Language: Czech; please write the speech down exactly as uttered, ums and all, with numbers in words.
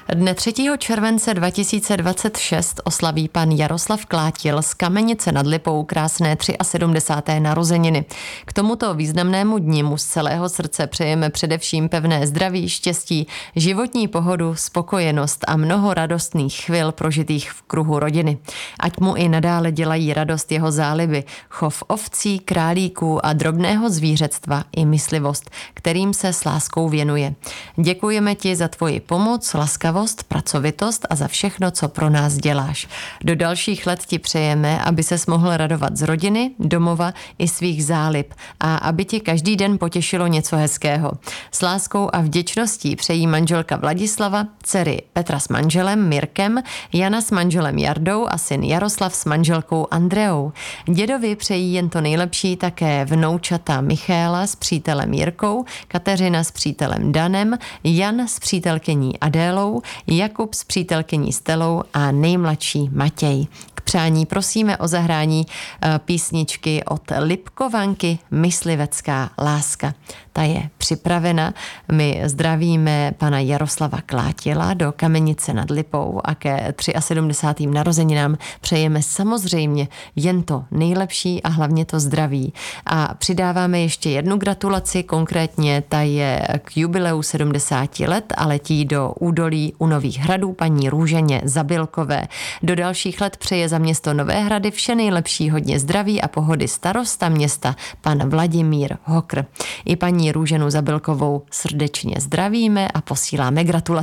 Dne třetího července dva tisíce dvacet šest oslaví pan Jaroslav Klátil z Kamenice nad Lipou krásné sedmdesáté třetí narozeniny. K tomuto významnému dni mu z celého srdce přejeme především pevné zdraví, štěstí, životní pohodu, spokojenost a mnoho radostných chvil prožitých v kruhu rodiny. Ať mu i nadále dělají radost jeho záliby, chov ovcí, králíků a drobného zvířectva i myslivost, kterým se s láskou věnuje. Děkujeme ti za tvoji pomoc, laskavost, pracovitost a za všechno, co pro nás děláš. Do dalších let ti přejeme, aby ses mohl radovat z rodiny, domova i svých zálib a aby ti každý den potěšilo něco hezkého. S láskou a vděčností přejí manželka Vladislava, dcery Petra s manželem Mirkem, Jana s manželem Jardou a syn Jaroslav s manželkou Andreou. Dědovi přejí jen to nejlepší také vnoučata Michála s přítelem Jirkou, Kateřina s přítelem Danem, Jan s přítelkyní Adélou, Jakub s přítelkyní Stelou a nejmladší Matěj. K přání prosíme o zahrání písničky od Lipkovanky Myslivecká láska. Ta je připravena. My zdravíme pana Jaroslava Klátila do Kamenice nad Lipou a ke sedmdesátým třetím narozeninám přejeme samozřejmě jen to nejlepší a hlavně to zdraví. A přidáváme ještě jednu gratulaci, konkrétně ta je k jubileu sedmdesáti let a letí do údolí u Nových Hradů paní Růženě Zabilkové. Do dalších let přeje za město Nové Hrady vše nejlepší, hodně zdraví a pohody starosta města pan Vladimír Hokr. I paní Růženu Zabilkovou srdečně zdravíme a posíláme gratulace.